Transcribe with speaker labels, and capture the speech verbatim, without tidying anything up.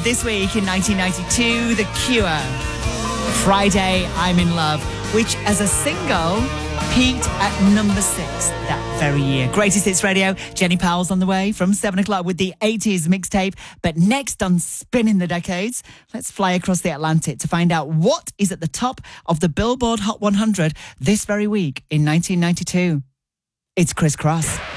Speaker 1: this week in nineteen ninety-two, The Cure. Friday, I'm in Love, which as a single peaked at number six that very year. Greatest Hits Radio, Jenny Powell's on the way from seven o'clock with the eighties mixtape. But next on Spinning the Decades, let's fly across the Atlantic to find out what is at the top of the Billboard Hot one hundred this very week in nineteen ninety-two. It's Criss Cross.